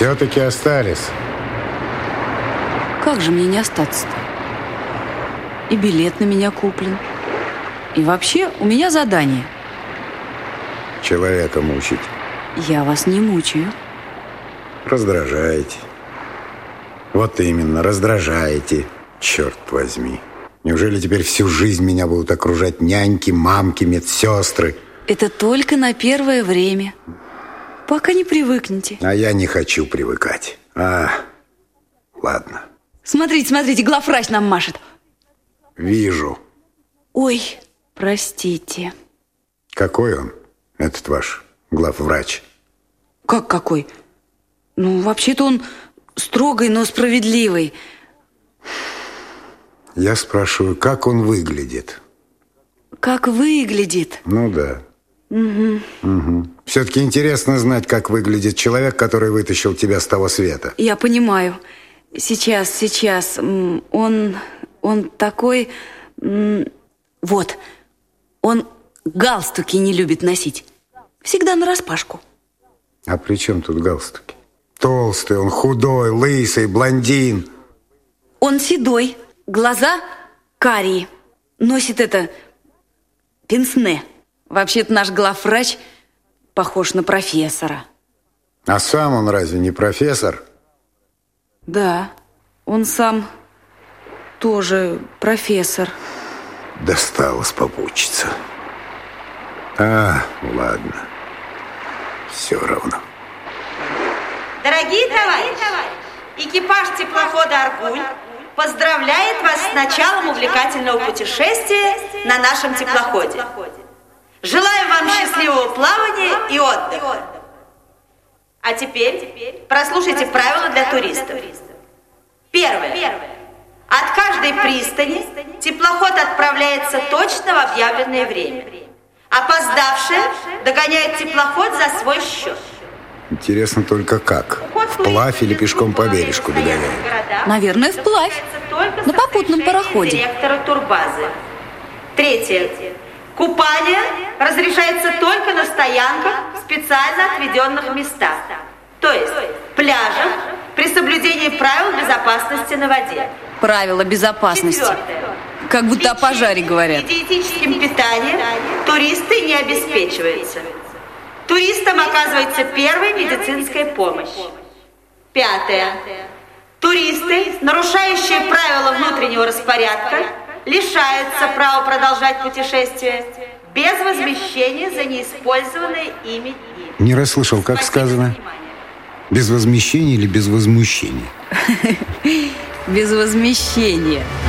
Все-таки остались. Как же мне не остаться-то? И билет на меня куплен. И вообще у меня задание. Человека мучить. Я вас не мучаю. Раздражаете. Вот именно, раздражаете. Черт возьми. Неужели теперь всю жизнь меня будут окружать няньки, мамки, медсестры? Это только на первое время. Пока не привыкнете. А я не хочу привыкать. Ладно. Смотрите, смотрите, главврач нам машет. Вижу. Ой, простите. Какой он, этот ваш главврач? Как какой? Ну, вообще-то он строгий, но справедливый. Я спрашиваю, как он выглядит? Как выглядит? Ну да. Угу. Все-таки интересно знать, как выглядит человек, который вытащил тебя с того света. Я понимаю. Сейчас. Он такой... Вот. Он галстуки не любит носить. Всегда нараспашку. А при чем тут галстуки? Толстый, он худой, лысый, блондин. Он седой, глаза карие. Носит это пенсне. Вообще-то наш главврач похож на профессора. А сам он разве не профессор? Да, он сам тоже профессор. Досталось попутчица. Ладно. Все равно. Дорогие товарищи, экипаж теплохода «Аргунь» поздравляет вас с началом увлекательного путешествия на нашем теплоходе. Желаю вам счастливого плавания и отдыха. А теперь прослушайте правила для туристов. Первое. От каждой пристани теплоход отправляется точно в объявленное время. Опоздавшие догоняют теплоход за свой счет. Интересно только как? Вплавь или пешком по бережку догоняют? Наверное, вплавь. На попутном пароходе. Директора турбазы. Третье. Купание разрешается только на стоянках в специально отведенных местах. То есть пляжах при соблюдении правил безопасности на воде. Правила безопасности. Четвертое. Как будто о пожаре говорят. И диетическим питанием туристы не обеспечиваются. Туристам оказывается первая медицинская помощь. Пятое. Туристы, нарушающие правила внутреннего распорядка, лишаются права продолжать путешествие без возмещения за неиспользованное ими дни. Не расслышал, как сказано. Без возмещения или без возмущения? Без возмещения.